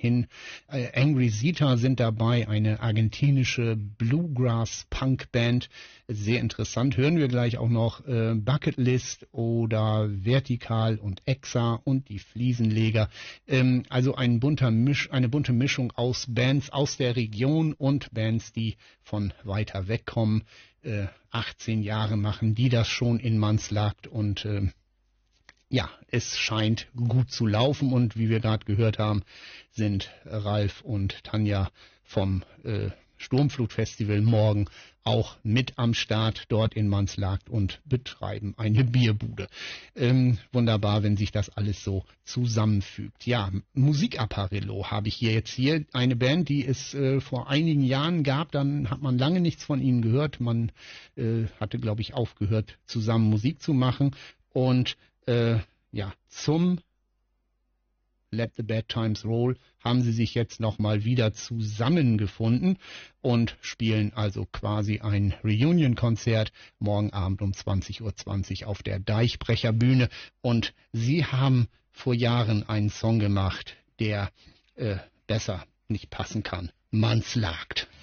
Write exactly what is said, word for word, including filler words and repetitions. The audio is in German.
hin. Äh, Angry Zeta sind dabei, eine argentinische Bluegrass-Punk-Band. Sehr interessant. Hören wir gleich auch noch äh, Bucket List oder Vertikal und Exa und die Fliesenleger. Ähm, also ein bunter Misch, eine bunte Mischung aus Bands aus der Region und Bands, die von weiter weg kommen. Äh, achtzehn Jahre machen die das schon in Manslakt und äh, ja, es scheint gut zu laufen und wie wir gerade gehört haben, sind Ralf und Tanja vom äh, Sturmflutfestival morgen auch mit am Start dort in Manslakt und betreiben eine Bierbude. Ähm, wunderbar, wenn sich das alles so zusammenfügt. Ja, Musikapparillo habe ich hier jetzt hier. Eine Band, die es äh, vor einigen Jahren gab, dann hat man lange nichts von ihnen gehört. Man äh, hatte, glaube ich, aufgehört, zusammen Musik zu machen. Und äh, ja, zum Let the Bad Times Roll haben sie sich jetzt nochmal wieder zusammengefunden und spielen also quasi ein Reunion-Konzert morgen Abend um zwanzig Uhr zwanzig auf der Deichbrecherbühne. Und sie haben vor Jahren einen Song gemacht, der äh, besser nicht passen kann. Manslakt.